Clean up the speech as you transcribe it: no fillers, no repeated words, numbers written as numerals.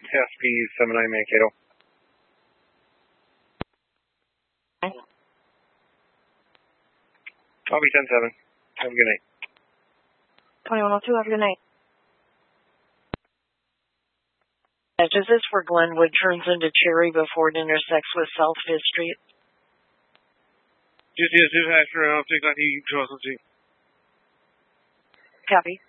SP79 Mankato. I'll be 10-7. Have a good night. 2102, have a good night. Is this where Glenwood turns into Cherry before it intersects with South 5th Street? Just yes, just after take that he control something. Copy.